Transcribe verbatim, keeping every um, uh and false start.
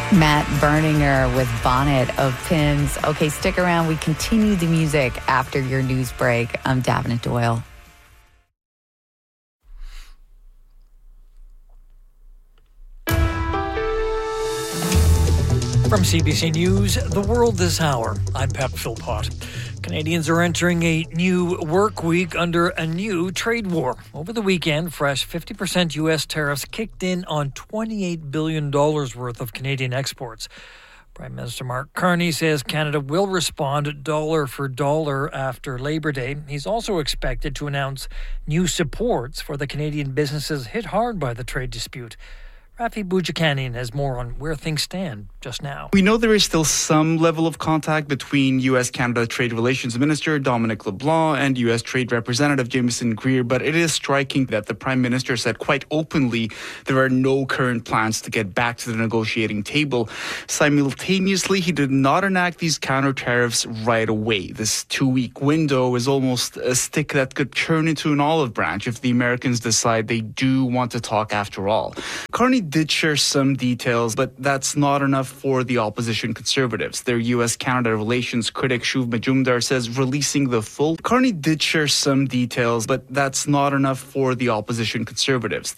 Matt Berninger with Bonnet of Pins. Okay, stick around. We continue the music after your news break. I'm Davenant Doyle. From C B C News, The World This Hour, I'm Pep Philpott. Canadians are entering a new work week under a new trade war. Over the weekend, fresh fifty percent U S tariffs kicked in on twenty-eight billion dollars worth of Canadian exports. Prime Minister Mark Carney says Canada will respond dollar for dollar after Labor Day. He's also expected to announce new supports for the Canadian businesses hit hard by the trade dispute. Rafi Boudjikanian has more on where things stand just now. We know there is still some level of contact between U S-Canada Trade Relations Minister Dominic LeBlanc and U S Trade Representative Jameson Greer, but it is striking that the Prime Minister said quite openly there are no current plans to get back to the negotiating table. Simultaneously, he did not enact these counter tariffs right away. This two-week window is almost a stick that could turn into an olive branch if the Americans decide they do want to talk after all. Carney did share some details, but that's not enough for the opposition Conservatives. Their U S-Canada relations critic Shuv Majumdar says releasing the full... Carney did share some details, but that's not enough for the opposition Conservatives.